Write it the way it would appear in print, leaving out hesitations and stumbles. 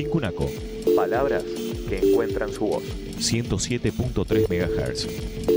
Pilcunaco. Palabras que encuentran su voz. 107.3 MHz.